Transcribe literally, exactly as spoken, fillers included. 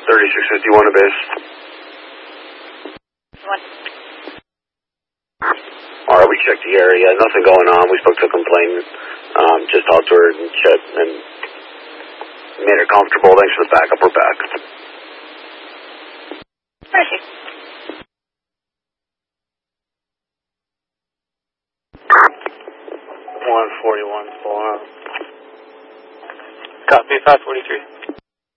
thirty-six fifty-one to base. One. Alright, we checked the area. Nothing going on. We spoke to a complainant. Um, just talked to her and chat and made her comfortable. Thanks for the backup. We're back. Where is she? one forty-one, full on. Copy, five forty-three.